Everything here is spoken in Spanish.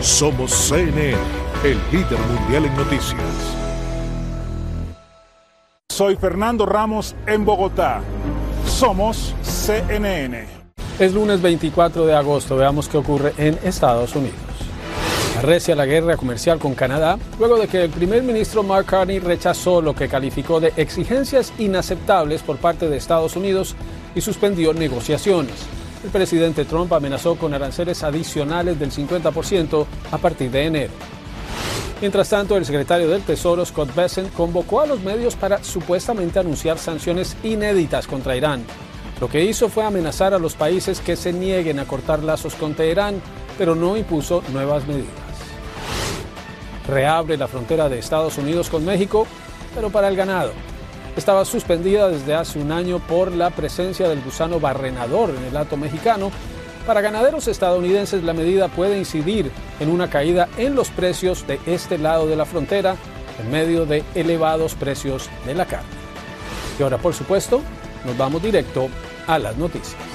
Somos CNN, el líder mundial en noticias. Soy Fernando Ramos en Bogotá. Somos CNN. Es lunes 24 de agosto. Veamos qué ocurre en Estados Unidos. Arrecia la guerra comercial con Canadá luego de que el primer ministro Mark Carney rechazó lo que calificó de exigencias inaceptables por parte de Estados Unidos y suspendió negociaciones. El presidente Trump amenazó con aranceles adicionales del 50% a partir de enero. Mientras tanto, el secretario del Tesoro, Scott Bessent, convocó a los medios para supuestamente anunciar sanciones inéditas contra Irán. Lo que hizo fue amenazar a los países que se nieguen a cortar lazos con Teherán, pero no impuso nuevas medidas. Reabre la frontera de Estados Unidos con México, pero para el ganado. Estaba suspendida desde hace un año por la presencia del gusano barrenador en el hato mexicano. Para ganaderos estadounidenses, la medida puede incidir en una caída en los precios de este lado de la frontera, en medio de elevados precios de la carne. Y ahora, por supuesto, nos vamos directo a las noticias.